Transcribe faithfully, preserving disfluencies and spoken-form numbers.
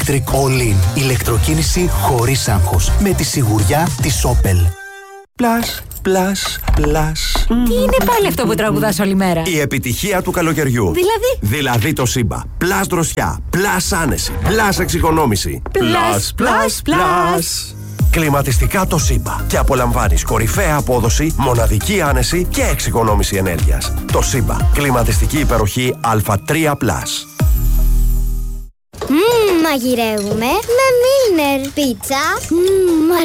Electric All-in. Ηλεκτροκίνηση χωρίς άγχος. Με τη σιγουριά της Opel. Πλας, πλας, πλας. Τι είναι πάλι αυτό που τραγουδάς όλη μέρα? Η επιτυχία του καλοκαιριού. Δηλαδή? Δηλαδή το Σύμπα. Πλας δροσιά, πλας άνεση, πλας εξοικονόμηση. Πλας, πλας, πλας. Κλιματιστικά το Σύμπα. Και απολαμβάνεις κορυφαία απόδοση, μοναδική άνεση και εξοικονόμηση ενέργειας. Το Σύμπα. Κλιματιστική υπεροχή Α τρία πλας. Μμμ, μαγειρεύουμε με Μίλνερ πίτσα. Μμμ,